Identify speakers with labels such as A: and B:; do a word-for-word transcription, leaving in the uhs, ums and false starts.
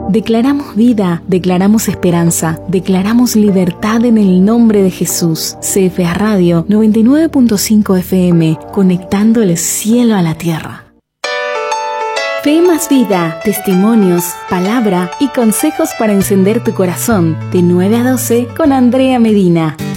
A: Declaramos vida, declaramos esperanza, declaramos libertad en el nombre de Jesús. C F A Radio noventa y nueve punto cinco F M, conectando el cielo a la tierra. Fe más vida, testimonios, palabra y consejos para encender tu corazón. De nueve a doce con Andrea Medina.